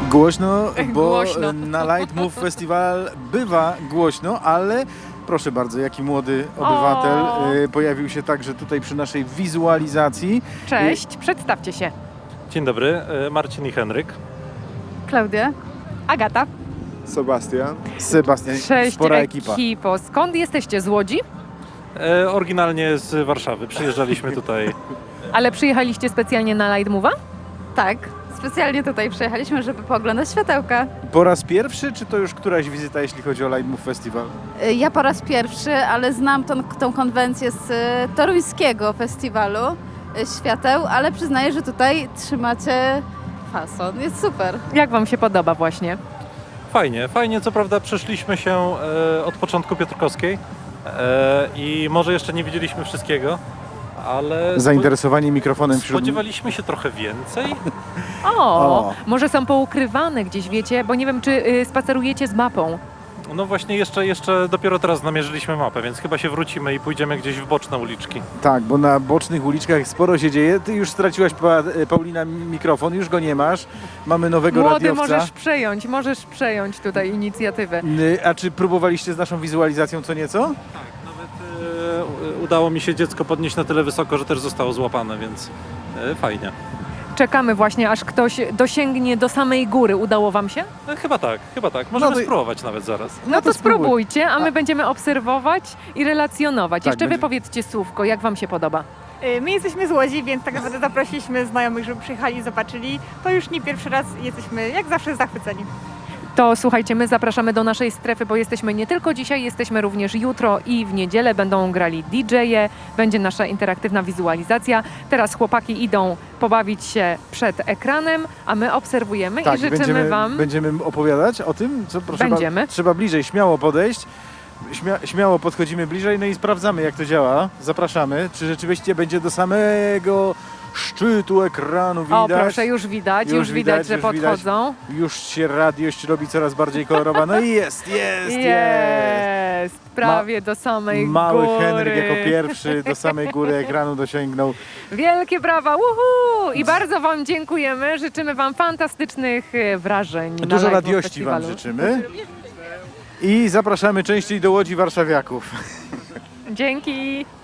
Głośno, bo Głośno. na Light Move Festival bywa głośno, ale proszę bardzo, jaki młody obywatel pojawił się także tutaj przy naszej wizualizacji. Cześć, przedstawcie się. Dzień dobry, Marcin i Henryk. Klaudia. Agata. Sebastian. Sebastian, Cześć spora ekipa. ekipo. Skąd jesteście? Z Łodzi? Oryginalnie z Warszawy. Przyjeżdżaliśmy tutaj. Ale przyjechaliście specjalnie na Light Move'a? Tak, specjalnie tutaj przyjechaliśmy, żeby pooglądać światełka. Po raz pierwszy, czy to już któraś wizyta, jeśli chodzi o Light Move Festival? Ja po raz pierwszy, ale znam tą konwencję z toruńskiego festiwalu świateł, ale przyznaję, że tutaj trzymacie fason. Jest super. Jak wam się podoba właśnie? Fajnie, fajnie. Co prawda przeszliśmy się od początku Piotrkowskiej i może jeszcze nie widzieliśmy wszystkiego, ale Zainteresowanie mikrofonem wśród... spodziewaliśmy się trochę więcej. O, może są poukrywane gdzieś, wiecie? Bo nie wiem, czy spacerujecie z mapą. No właśnie jeszcze dopiero teraz namierzyliśmy mapę, więc chyba się wrócimy i pójdziemy gdzieś w boczne uliczki. Tak, bo na bocznych uliczkach sporo się dzieje. Ty już straciłaś, Paulina, mikrofon, już go nie masz. Mamy nowego Młody, radiowca. możesz przejąć tutaj inicjatywę. A czy próbowaliście z naszą wizualizacją co nieco? Tak, nawet udało mi się dziecko podnieść na tyle wysoko, że też zostało złapane, więc fajnie. Czekamy właśnie, aż ktoś dosięgnie do samej góry. Udało wam się? Chyba tak. Możemy No to- spróbować nawet zaraz. No to spróbuj. spróbujcie, a my będziemy obserwować i relacjonować. Tak, Jeszcze będzie- wypowiedzcie słówko, jak wam się podoba. My jesteśmy z Łodzi, więc tak naprawdę zaprosiliśmy znajomych, żeby przyjechali i zobaczyli. To już nie pierwszy raz, jesteśmy jak zawsze zachwyceni. To słuchajcie, my zapraszamy do naszej strefy, bo jesteśmy nie tylko dzisiaj, jesteśmy również jutro i w niedzielę będą grali DJ-e, będzie nasza interaktywna wizualizacja. Teraz chłopaki idą pobawić się przed ekranem, a my obserwujemy i życzymy wam... Będziemy opowiadać o tym, co proszę. Będziemy. Trzeba bliżej, śmiało podejść. Śmiało podchodzimy bliżej, no i sprawdzamy, jak to działa. Zapraszamy, czy rzeczywiście będzie do samego szczytu ekranu widać. O proszę, już widać, że już podchodzą. Już się radiość robi coraz bardziej kolorowa. No i jest. Prawie do samej Mały góry. Henryk jako pierwszy do samej góry ekranu dosięgnął. Wielkie brawa, uhu! I bardzo wam dziękujemy, życzymy wam fantastycznych wrażeń na Dużo Light Move radiości wam Festiwalu. życzymy. I zapraszamy częściej do Łodzi warszawiaków. Dzięki!